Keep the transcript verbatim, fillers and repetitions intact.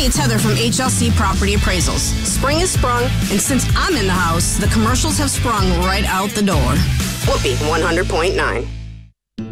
Hey, it's Heather from H L C Property Appraisals. Spring has sprung, and since I'm in the house, the commercials have sprung right out the door. Whoopee one hundred point nine.